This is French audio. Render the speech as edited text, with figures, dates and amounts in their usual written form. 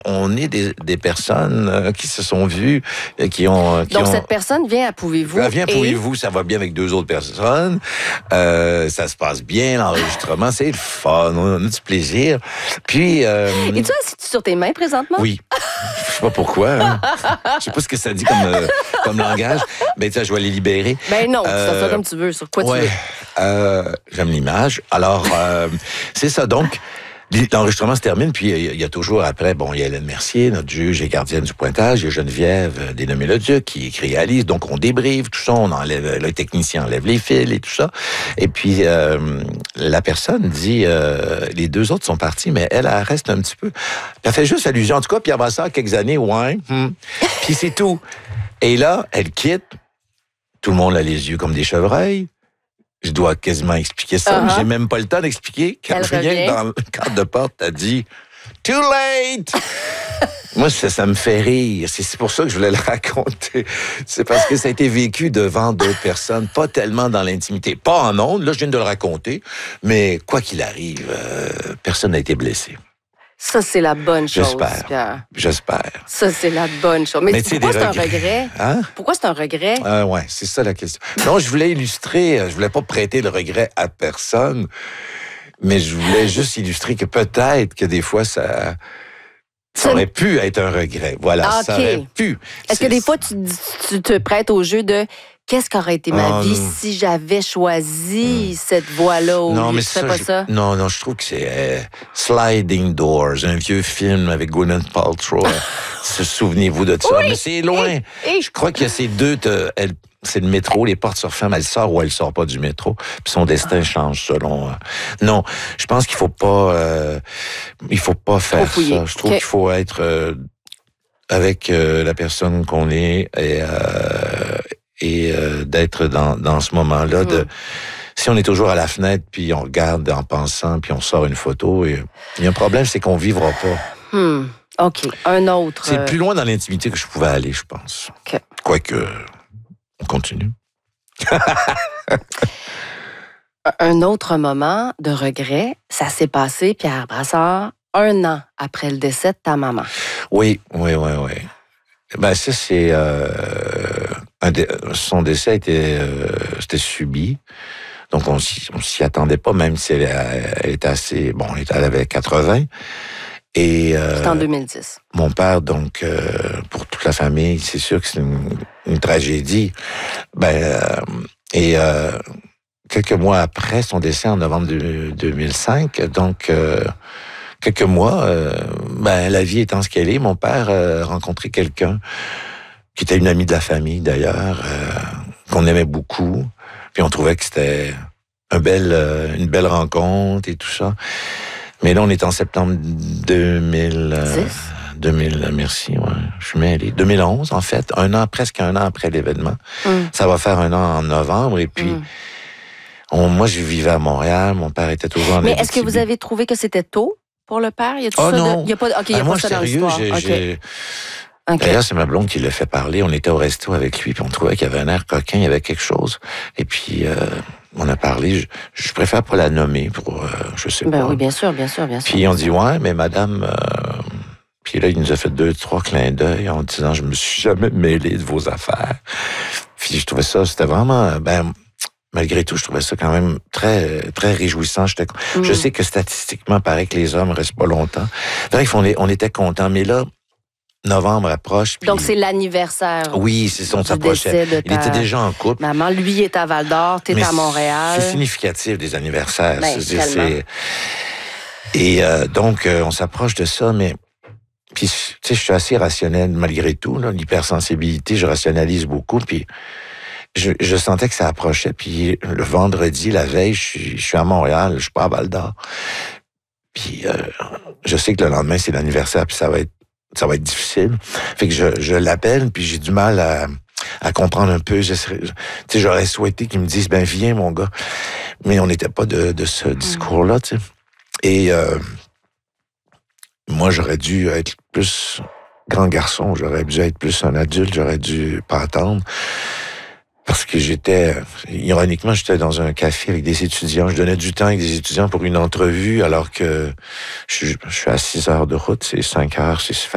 on est des personnes qui se sont vues, Donc, cette personne vient à Pouvez-vous. Elle vient à Pouvez-vous, ça va bien avec 2 autres personnes. Ça se passe bien, l'enregistrement, c'est le fun, on a du plaisir. Puis... Es-tu assis sur tes mains présentement? Oui. Je sais pas pourquoi. Hein. Je sais pas ce que ça dit comme langage. Mais tu sais, je vais les libérer. Ben non, tu fais ça comme tu veux, sur quoi tu veux. J'aime l'image. Alors, c'est ça. Donc, l'enregistrement se termine, puis il y a toujours après, il y a Hélène Mercier, notre juge et gardienne du pointage, il y a Geneviève Dénommé-le-Duc qui réalise, donc on débriefe tout ça, on enlève, le technicien enlève les fils et tout ça, et puis la personne dit, les 2 autres sont partis, mais elle reste un petit peu, elle fait juste allusion, en tout cas, puis avant ça, quelques années, puis c'est tout. Et là, elle quitte, tout le monde a les yeux comme des chevreuils. Je dois quasiment expliquer ça, mais j'ai même pas le temps d'expliquer. Quand rien que dans le cadre de porte, t'as dit « Too late! » Moi, ça me fait rire. C'est pour ça que je voulais le raconter. C'est parce que ça a été vécu devant d'autres personnes, pas tellement dans l'intimité. Pas en ondes, là, je viens de le raconter, mais quoi qu'il arrive, personne n'a été blessé. Ça, c'est la bonne chose, Pierre. J'espère. Ça, c'est la bonne chose. Mais pourquoi c'est un regret? Hein? Pourquoi c'est un regret? Ouais, c'est ça la question. Non, je voulais illustrer, je voulais pas prêter le regret à personne, mais je voulais juste illustrer que peut-être que des fois, ça aurait pu être un regret. Voilà, ça aurait pu. Est-ce que des fois, tu te prêtes au jeu de... Qu'est-ce qu'aurait été ma vie si j'avais choisi cette voie-là? Non, mais ça. Non, je trouve que c'est Sliding Doors, un vieux film avec Gwyneth Paltrow. Souvenez-vous de ça. Oui, mais c'est loin. Je crois qu'il y a ces 2... c'est le métro, les portes se referment, elle sort ou elle sort pas du métro, puis son destin change selon... Non, je pense qu'il faut pas faire ça. Je trouve qu'il faut être avec la personne qu'on est et d'être dans ce moment-là. Si on est toujours à la fenêtre, puis on regarde en pensant, puis on sort une photo, et il y a un problème, c'est qu'on vivra pas. OK. Un autre... C'est plus loin dans l'intimité que je pouvais aller, je pense. OK. Quoique, on continue. Un autre moment de regret, ça s'est passé, Pierre Brassard, 1 an après le décès de ta maman. Oui. Ben ça, c'est... son décès c'était subi. Donc, on s'y attendait pas, même si elle était assez... Bon, elle avait 80. Et... C'était en 2010. Mon père, donc, pour toute la famille, c'est sûr que c'est une tragédie. Quelques mois après son décès, en novembre 2005, donc... quelques mois, la vie étant ce qu'elle est, mon père a rencontré quelqu'un qui était une amie de la famille, d'ailleurs, qu'on aimait beaucoup. Puis on trouvait que c'était une belle rencontre et tout ça. Mais là, on est en septembre 2000, merci, ouais. Je suis mêlé. 2011, en fait. Presque un an après l'événement. Ça va faire 1 an en novembre. Et puis, moi, je vivais à Montréal. Mon père était toujours en Abitibi. Mais est-ce que vous avez trouvé que c'était tôt pour le père? Non. Il n'y a pas ça dans l'histoire. Okay. D'ailleurs, c'est ma blonde qui l'a fait parler. On était au resto avec lui, puis on trouvait qu'il avait un air coquin, il y avait quelque chose. Et puis, on a parlé. Je préfère pas la nommer pour, je sais pas. Oui, bien sûr. Puis on dit, ouais, mais madame... Puis là, il nous a fait 2-3 clins d'œil en disant, je me suis jamais mêlé de vos affaires. Puis je trouvais ça, c'était vraiment... malgré tout, je trouvais ça quand même très, très réjouissant. Je sais que statistiquement, paraît que les hommes restent pas longtemps. Bref, on était contents. Mais là, novembre approche. Puis... Donc, c'est l'anniversaire. Oui, c'est ça, on s'approchait. Il était déjà en couple. Maman, lui, est à Val-d'Or, t'es à Montréal. C'est significatif des anniversaires. Tellement. Et donc, on s'approche de ça, mais... Puis, tu sais, je suis assez rationnel malgré tout. L'hypersensibilité, je rationalise beaucoup, puis... Je sentais que ça approchait, puis le vendredi, la veille, je suis à Montréal, je suis pas à Val-d'Or. Puis je sais que le lendemain, c'est l'anniversaire, puis ça va être difficile. Fait que je l'appelle, puis j'ai du mal à comprendre un peu. J'aurais souhaité qu'ils me disent, viens, mon gars. Mais on n'était pas de ce discours-là, tu sais. Et moi, j'aurais dû être plus grand garçon, j'aurais dû être plus un adulte, j'aurais dû pas attendre. Parce que ironiquement, j'étais dans un café avec des étudiants. Je donnais du temps avec des étudiants pour une entrevue, alors que je suis à 6 heures de route, c'est 5 heures, c'est